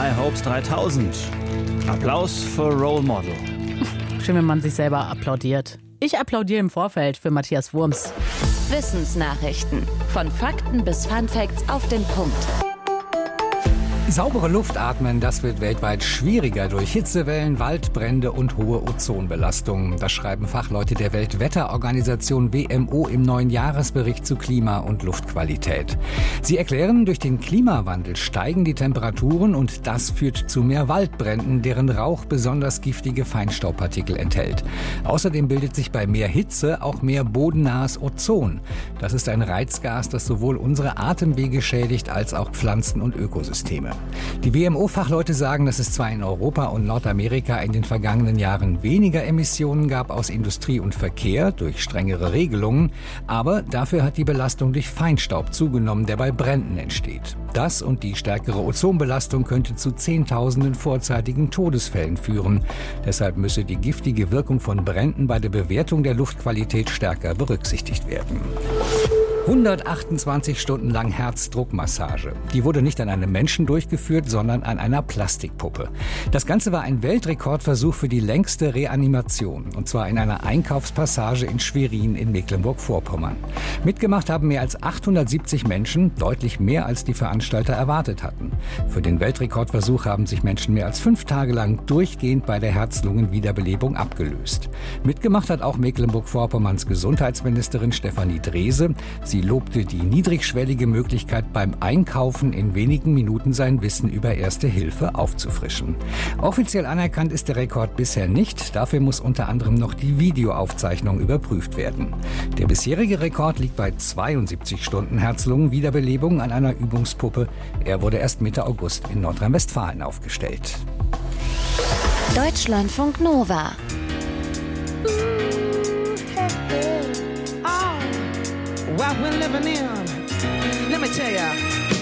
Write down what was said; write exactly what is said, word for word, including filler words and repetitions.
High Hopes dreitausend. Applaus für Role Model. Schön, wenn man sich selber applaudiert. Ich applaudiere im Vorfeld für Matthias Wurms. Wissensnachrichten. Von Fakten bis Funfacts auf den Punkt. Saubere Luft atmen, das wird weltweit schwieriger durch Hitzewellen, Waldbrände und hohe Ozonbelastung. Das schreiben Fachleute der Weltwetterorganisation W M O im neuen Jahresbericht zu Klima- und Luftqualität. Sie erklären, durch den Klimawandel steigen die Temperaturen und das führt zu mehr Waldbränden, deren Rauch besonders giftige Feinstaubpartikel enthält. Außerdem bildet sich bei mehr Hitze auch mehr bodennahes Ozon. Das ist ein Reizgas, das sowohl unsere Atemwege schädigt als auch Pflanzen und Ökosysteme. Die W M O-Fachleute sagen, dass es zwar in Europa und Nordamerika in den vergangenen Jahren weniger Emissionen gab aus Industrie und Verkehr durch strengere Regelungen, aber dafür hat die Belastung durch Feinstaub zugenommen, der bei Bränden entsteht. Das und die stärkere Ozonbelastung könnte zu Zehntausenden vorzeitigen Todesfällen führen. Deshalb müsse die giftige Wirkung von Bränden bei der Bewertung der Luftqualität stärker berücksichtigt werden. hundertachtundzwanzig Stunden lang Herzdruckmassage. Die wurde nicht an einem Menschen durchgeführt, sondern an einer Plastikpuppe. Das Ganze war ein Weltrekordversuch für die längste Reanimation. Und zwar in einer Einkaufspassage in Schwerin in Mecklenburg-Vorpommern. Mitgemacht haben mehr als achthundertsiebzig Menschen, deutlich mehr als die Veranstalter erwartet hatten. Für den Weltrekordversuch haben sich Menschen mehr als fünf Tage lang durchgehend bei der Herz-Lungen-Wiederbelebung abgelöst. Mitgemacht hat auch Mecklenburg-Vorpommerns Gesundheitsministerin Stefanie Drese. Sie lobte die niedrigschwellige Möglichkeit, beim Einkaufen in wenigen Minuten sein Wissen über Erste Hilfe aufzufrischen. Offiziell anerkannt ist der Rekord bisher nicht. Dafür muss unter anderem noch die Videoaufzeichnung überprüft werden. Der bisherige Rekord liegt bei zweiundsiebzig Stunden Herz-Lungen-Wiederbelebung an einer Übungspuppe. Er wurde erst Mitte August in Nordrhein-Westfalen aufgestellt. Deutschlandfunk Nova. What we're living in, let me tell ya.